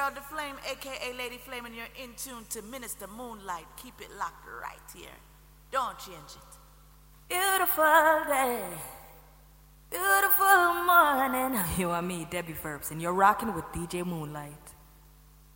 girl, The Flame, a.k.a. Lady Flame, and you're in tune to Minister Moonlight. Keep it locked right here. Don't change it. Beautiful day, beautiful morning. You and me, Debbie Verbs, and you're rocking with DJ Moonlight.